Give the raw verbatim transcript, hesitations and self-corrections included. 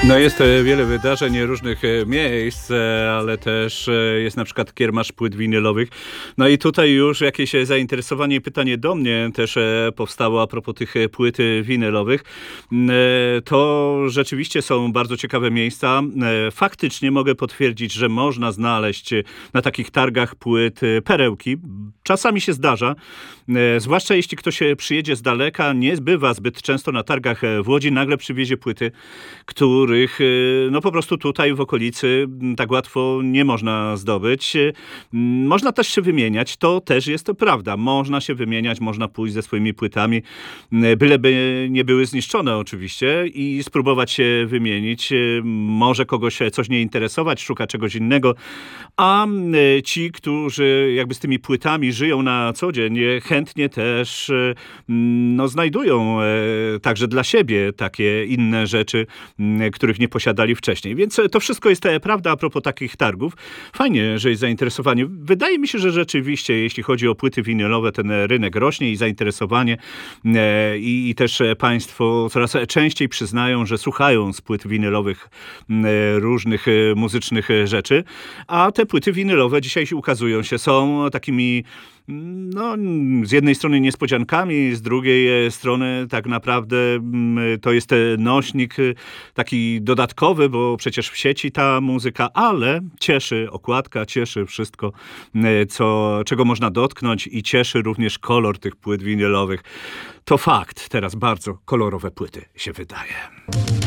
No jest e, wiele wydarzeń, różnych e, miejsc, e, ale też e, jest na przykład kiermasz płyt winylowych. No i tutaj już jakieś e, zainteresowanie i pytanie do mnie też e, powstało a propos tych e, płyt e, winylowych. Mm, E, to rzeczywiście są bardzo ciekawe miejsca. E, faktycznie mogę potwierdzić, że można znaleźć e, na takich targach płyt e, perełki. Czasami się zdarza, e, zwłaszcza jeśli ktoś e, przyjedzie z daleka, nie bywa zbyt często na targach e, w Łodzi, nagle przywiezie płyty, których y, no po prostu tutaj w okolicy m, tak łatwo nie można zdobyć. Y, m, Można też się wymieniać, to też jest to prawda. Można się wymieniać, można pójść ze swoimi płytami, y, byleby nie były zniszczone oczywiście i spróbować się wymienić. Y, Może kogoś coś nie interesować, szuka czegoś innego, a y, ci, którzy jakby z tymi płytami żyją na co dzień, y, chętnie też y, m, no, znajdują y, także dla siebie takie inne rzeczy, m, których nie posiadali wcześniej. Więc e, to wszystko jest e, prawda a propos takich targów. Fajnie, że jest zainteresowanie. Wydaje mi się, że rzeczywiście, jeśli chodzi o płyty winylowe, ten e, rynek rośnie i zainteresowanie e, i, i też e, państwo coraz częściej przyznają, że słuchają z płyt winylowych m, e, różnych e, muzycznych e, rzeczy, a te płyty winylowe dzisiaj się ukazują się, są takimi no, z jednej strony niespodziankami, z drugiej e, strony tak naprawdę mm, to jest e, nośnik e, taki dodatkowy, bo przecież w sieci ta muzyka, ale cieszy okładka, cieszy wszystko, e, co, czego można dotknąć i cieszy również kolor tych płyt winylowych. To fakt, teraz bardzo kolorowe płyty się wydaje.